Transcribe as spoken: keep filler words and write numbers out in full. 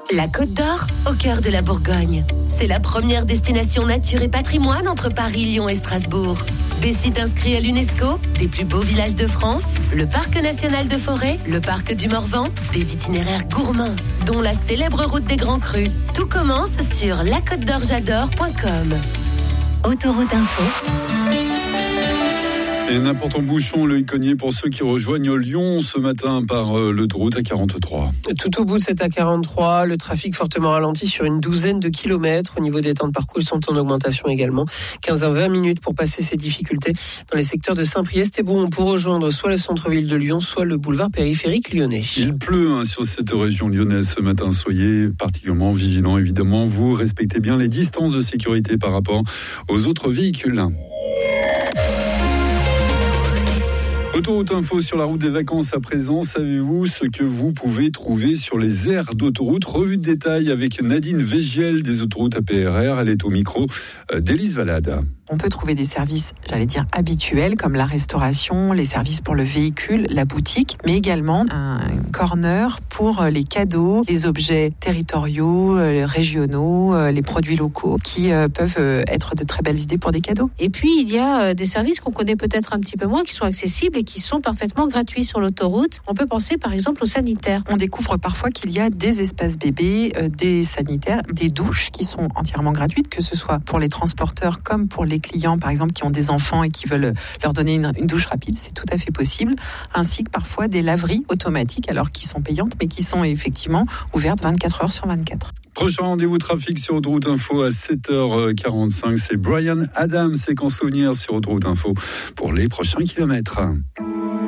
La Côte d'Or, au cœur de la Bourgogne. C'est la première destination nature et patrimoine entre Paris, Lyon et Strasbourg. Des sites inscrits à l'UNESCO, des plus beaux villages de France, le parc national de Forêt, le parc du Morvan, des itinéraires gourmands, dont la célèbre route des Grands Crus. Tout commence sur la côte d'or j'adore point com. Autoroute Info. Et un important bouchon, l'œil cogné pour ceux qui rejoignent Lyon ce matin par euh, l'autoroute A quarante-trois. Tout au bout de cette A quarante-trois, le trafic fortement ralenti sur une douzaine de kilomètres. Au niveau des temps de parcours, ils sont en augmentation également. quinze à vingt minutes pour passer ces difficultés dans les secteurs de Saint-Priest et Bouron pour rejoindre soit le centre-ville de Lyon, soit le boulevard périphérique lyonnais. Il pleut hein, sur cette région lyonnaise ce matin. Soyez particulièrement vigilants, évidemment. Vous respectez bien les distances de sécurité par rapport aux autres véhicules. Autoroute Info sur la route des vacances à présent. Savez-vous ce que vous pouvez trouver sur les aires d'autoroute? Revue de détail avec Nadine Végiel des autoroutes A P R R. Elle est au micro d'Élise Valade. On peut trouver des services, j'allais dire, habituels, comme la restauration, les services pour le véhicule, la boutique, mais également un corner pour les cadeaux, les objets territoriaux, régionaux, les produits locaux, qui peuvent être de très belles idées pour des cadeaux. Et puis, il y a des services qu'on connaît peut-être un petit peu moins, qui sont accessibles et qui sont parfaitement gratuits sur l'autoroute. On peut penser, par exemple, aux sanitaires. On découvre parfois qu'il y a des espaces bébés, des sanitaires, des douches qui sont entièrement gratuites, que ce soit pour les transporteurs comme pour les clients, par exemple, qui ont des enfants et qui veulent leur donner une, une douche rapide, c'est tout à fait possible, ainsi que parfois des laveries automatiques, alors qui sont payantes, mais qui sont effectivement ouvertes vingt-quatre heures sur vingt-quatre. Prochain rendez-vous trafic sur Autoroute Info à sept heures quarante-cinq, c'est Bryan Adams, séquence souvenir sur Autoroute Info pour les prochains kilomètres.